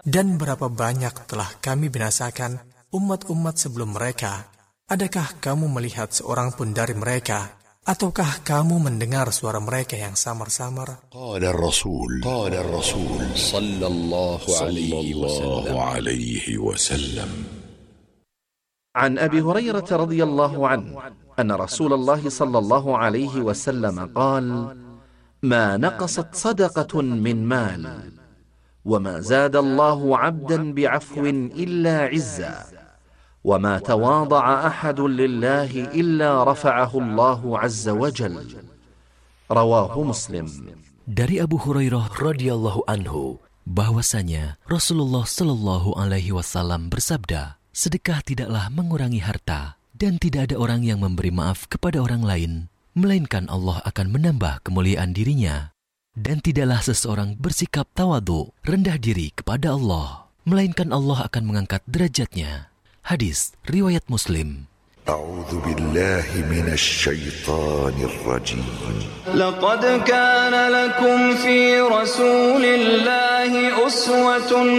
Dan berapa banyak telah kami binasakan umat-umat sebelum mereka. Adakah kamu melihat seorang pun dari mereka? Ataukah kamu mendengar suara mereka yang samar-samar? Qala Rasul sallallahu alaihi wasallam. عن أبي هريرة رضي الله عنه أن رسول الله صلى الله عليه وسلم قال: ما نقصت صدقة من مال وما زاد الله عبدا بعفو إلا عزا وما تواضع أحد لله إلا رفعه الله عز وجل. رواه مسلم. Dari Abu Hurairah radhiyallahu anhu bahwasanya Rasulullah sallallahu alaihi wasallam bersabda, sedekah tidaklah mengurangi harta, dan tidak ada orang yang memberi maaf kepada orang lain, melainkan Allah akan menambah kemuliaan dirinya. Dan tidaklah seseorang bersikap tawadhu, rendah diri kepada Allah, melainkan Allah akan mengangkat derajatnya. Hadis riwayat Muslim. A'udzu billahi minasy syaithanir rajim. Laqad kana lakum fi Rasulillahi uswatun